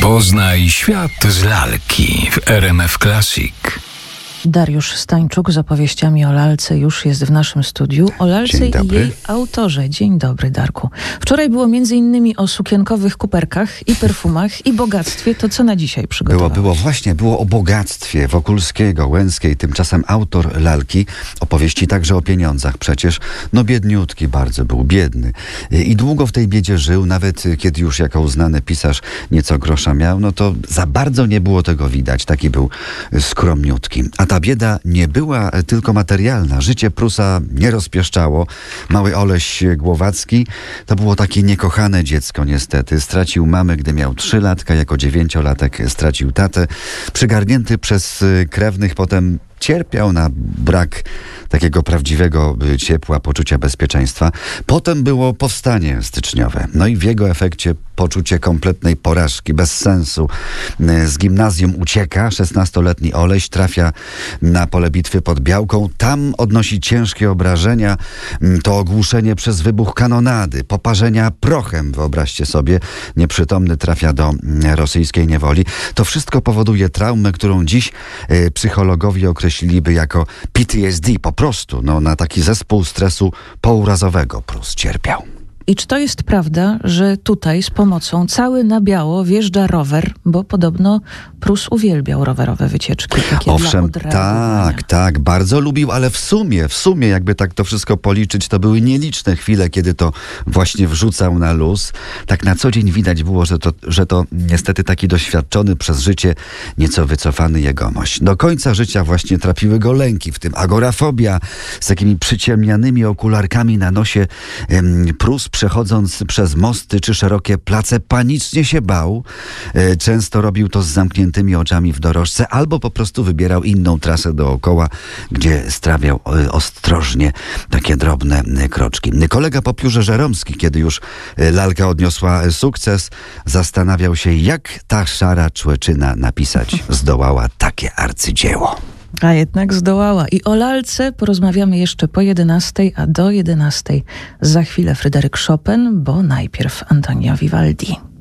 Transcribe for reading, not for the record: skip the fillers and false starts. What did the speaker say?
Poznaj świat z lalki w RMF Classic. Dariusz Stańczuk z opowieściami o lalce już jest w naszym studiu. O lalce i jej autorze. Dzień dobry, Darku. Wczoraj było m.in. o sukienkowych kuperkach i perfumach i bogactwie. To co na dzisiaj przygotowałeś? Było o bogactwie Wokulskiego, Łęckiej. Tymczasem autor lalki, opowieści także o pieniądzach przecież. No biedniutki bardzo był, biedny. I długo w tej biedzie żył, nawet kiedy już jako uznany pisarz nieco grosza miał, no to za bardzo nie było tego widać. Taki był skromniutki. A ta bieda nie była tylko materialna. Życie Prusa nie rozpieszczało. Mały Oleś Głowacki to było takie niekochane dziecko niestety. Stracił mamę, gdy miał 3 latka. Jako 9-latek stracił tatę. Przygarnięty przez krewnych potem cierpiał na brak takiego prawdziwego ciepła, poczucia bezpieczeństwa. Potem było powstanie styczniowe. No i w jego efekcie poczucie kompletnej porażki, bez sensu. Z gimnazjum ucieka. 16-letni Oleś trafia na pole bitwy pod Białką. Tam odnosi ciężkie obrażenia. To ogłuszenie przez wybuch kanonady, poparzenia prochem, wyobraźcie sobie. Nieprzytomny trafia do rosyjskiej niewoli. To wszystko powoduje traumę, którą dziś psychologowie określiliby jako PTSD, po prostu. No, na taki zespół stresu pourazowego Prus cierpiał. I czy to jest prawda, że tutaj z pomocą cały na biało wjeżdża rower, bo podobno Prus uwielbiał rowerowe wycieczki. Takie owszem, tak, bardzo lubił, ale w sumie jakby tak to wszystko policzyć, to były nieliczne chwile, kiedy to właśnie wrzucał na luz. Tak na co dzień widać było, że to niestety taki doświadczony przez życie, nieco wycofany jegomość. Do końca życia właśnie trapiły go lęki, w tym agorafobia, z takimi przyciemnianymi okularkami na nosie. Prus, przechodząc przez mosty czy szerokie place, panicznie się bał. Często robił to z zamkniętymi oczami w dorożce, albo po prostu wybierał inną trasę dookoła, gdzie strawiał ostrożnie takie drobne kroczki. Kolega po piórze Żeromski, kiedy już lalka odniosła sukces, zastanawiał się, jak ta szara człeczyna napisać zdołała takie arcydzieło. A jednak zdołała. I o lalce porozmawiamy jeszcze po 11, a do 11 za chwilę Fryderyk Chopin, bo najpierw Antonio Vivaldi.